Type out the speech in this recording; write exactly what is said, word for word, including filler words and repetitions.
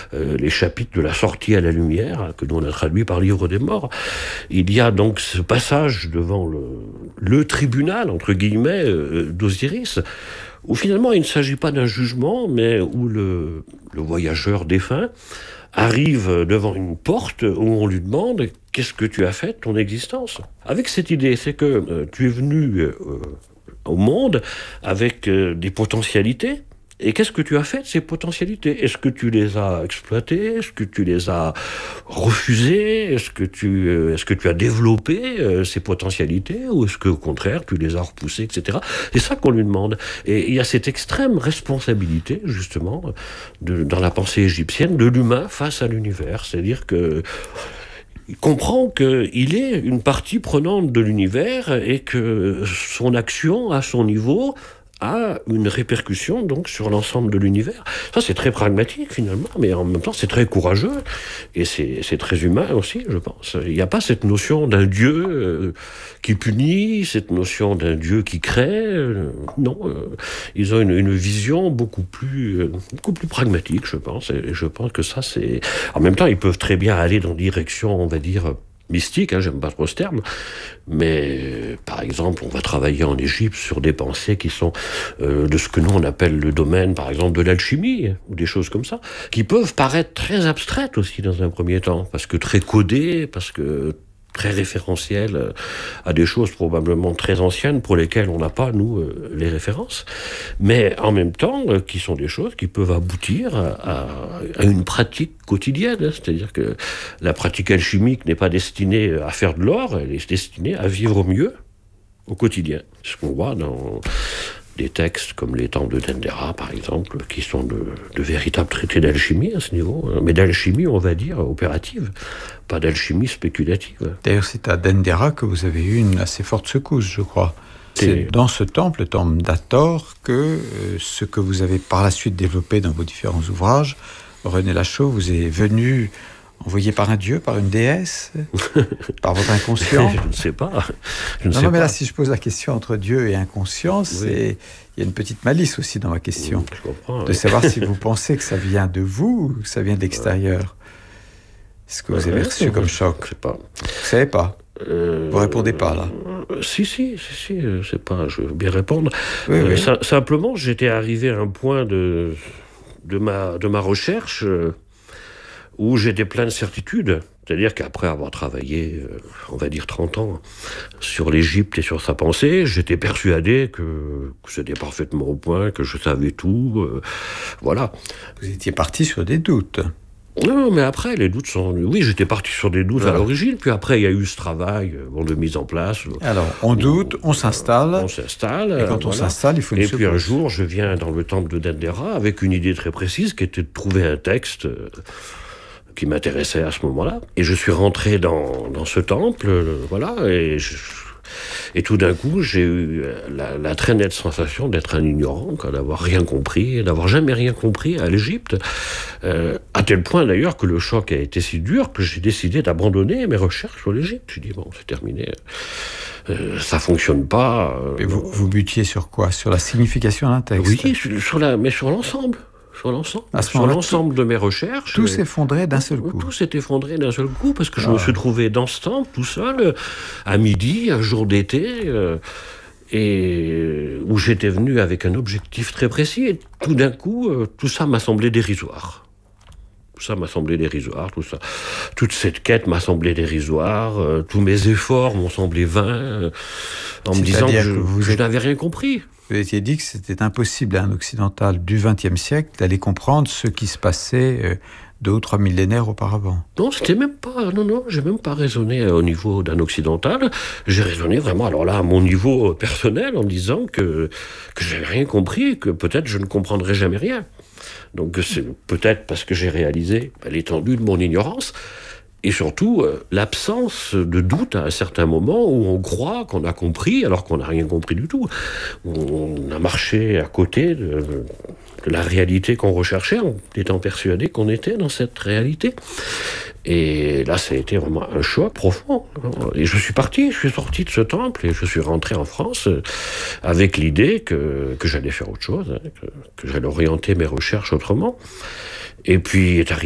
euh, les chapitres de la sortie à la lumière, que nous on a traduit par Livre des morts. Il y a donc ce passage devant le, le tribunal, entre guillemets, euh, d'Osiris, où finalement il ne s'agit pas d'un jugement, mais où le, le voyageur défunt arrive devant une porte où on lui demande « Qu'est-ce que tu as fait de ton existence ?» Avec cette idée, c'est que euh, tu es venu euh, au monde avec euh, des potentialités. Et qu'est-ce que tu as fait de ces potentialités ? Est-ce que tu les as exploitées ? Est-ce que tu les as refusées ? Est-ce que tu, euh, est-ce que tu as développé euh, ces potentialités ? Ou est-ce qu'au contraire, tu les as repoussées, et cetera. C'est ça qu'on lui demande. Et il y a cette extrême responsabilité, justement, de, dans la pensée égyptienne, de l'humain face à l'univers. C'est-à-dire que il comprend qu'il est une partie prenante de l'univers et que son action, à son niveau, a une répercussion donc sur l'ensemble de l'univers. Ça, c'est très pragmatique finalement, mais en même temps, c'est très courageux et c'est, c'est très humain aussi, je pense. Il n'y a pas cette notion d'un Dieu euh, qui punit, cette notion d'un Dieu qui crée. Euh, non, euh, ils ont une, une vision beaucoup plus, euh, beaucoup plus pragmatique, je pense. Et je pense que ça, c'est. En même temps, ils peuvent très bien aller dans direction, on va dire, mystique, hein, j'aime pas trop ce terme, mais euh, par exemple, on va travailler en Égypte sur des pensées qui sont euh, de ce que nous on appelle le domaine, par exemple, de l'alchimie, ou des choses comme ça, qui peuvent paraître très abstraites aussi dans un premier temps, parce que très codées, parce que très référentielles à des choses probablement très anciennes pour lesquelles on n'a pas, nous, euh, les références, mais en même temps, euh, qui sont des choses qui peuvent aboutir à, à une pratique quotidienne, hein. C'est-à-dire que la pratique alchimique n'est pas destinée à faire de l'or, elle est destinée à vivre mieux au quotidien. Ce qu'on voit dans des textes comme les temples de Dendera, par exemple, qui sont de, de véritables traités d'alchimie à ce niveau, mais d'alchimie, on va dire, opérative, pas d'alchimie spéculative. D'ailleurs, c'est à Dendera que vous avez eu une assez forte secousse, je crois. C'est Et... dans ce temple, le temple d'Hathor, que euh, ce que vous avez par la suite développé dans vos différents ouvrages, René Lachaud vous est venu envoyé par un dieu, par une déesse, par votre inconscient. Je ne sais pas. Je ne non, sais non, mais pas. là, si je pose la question entre Dieu et inconscient, oui. c'est... il y a une petite malice aussi dans ma question. Je comprends, de oui. savoir si vous pensez que ça vient de vous ou que ça vient de l'extérieur. Ce que vous avez ouais, reçu comme choc. Je ne sais pas. Vous ne savez pas. Euh, vous ne répondez pas, là. Euh, si, si, si, si, je ne sais pas, je veux bien répondre. Oui, euh, oui. Ça, simplement, j'étais arrivé à un point de, de, ma, de ma recherche euh, où j'étais plein de certitudes. C'est-à-dire qu'après avoir travaillé, euh, on va dire trente ans, sur l'Égypte et sur sa pensée, j'étais persuadé que, que c'était parfaitement au point, que je savais tout. Euh, voilà. Vous étiez parti sur des doutes. Non, mais après, les doutes sont... Oui, j'étais parti sur des doutes voilà. à l'origine, puis après, il y a eu ce travail bon, de mise en place. Alors, on doute, on, on s'installe. On s'installe. Et quand voilà. on s'installe, il faut une Et secousse. puis un jour, je viens dans le temple de Dendera avec une idée très précise, qui était de trouver un texte qui m'intéressait à ce moment-là. Et je suis rentré dans, dans ce temple, voilà, et... Je... Et tout d'un coup, j'ai eu la, la très nette sensation d'être un ignorant, quoi, d'avoir rien compris, d'avoir jamais rien compris à l'Égypte, euh, à tel point d'ailleurs que le choc a été si dur que j'ai décidé d'abandonner mes recherches sur l'Égypte. Je dis bon, c'est terminé, euh, ça fonctionne pas. Euh, Et vous, vous butiez sur quoi ? Sur la signification d'un texte ? Oui, sur, sur la, mais sur l'ensemble. Sur l'ensemble, sur l'ensemble tout, de mes recherches. Tout s'effondrait d'un seul coup. Tout s'est effondré d'un seul coup, parce que je ah. me suis trouvé dans ce temple, tout seul, à midi, un jour d'été, euh, et où j'étais venu avec un objectif très précis, et tout d'un coup, euh, tout ça m'a semblé dérisoire. Tout ça m'a semblé dérisoire, tout ça. Toute cette quête m'a semblé dérisoire, euh, tous mes efforts m'ont semblé vains, euh, en me disant que je, que vous que êtes... je n'avais rien compris. Vous étiez dit que c'était impossible à un occidental du vingtième siècle d'aller comprendre ce qui se passait euh, deux ou trois millénaires auparavant. Non, c'était même pas... Non, non, j'ai même pas raisonné au niveau d'un occidental. J'ai raisonné vraiment, alors là, à mon niveau personnel, en disant que, que j'avais rien compris, que peut-être je ne comprendrais jamais rien. Donc c'est peut-être parce que j'ai réalisé l'étendue de mon ignorance, et surtout euh, l'absence de doute à un certain moment où on croit qu'on a compris alors qu'on n'a rien compris du tout. On a marché à côté de, de la réalité qu'on recherchait en étant persuadé qu'on était dans cette réalité. Et là, ça a été vraiment un choc profond. Et je suis parti, je suis sorti de ce temple et je suis rentré en France avec l'idée que, que j'allais faire autre chose, hein, que, que j'allais orienter mes recherches autrement. Et puis est arrivé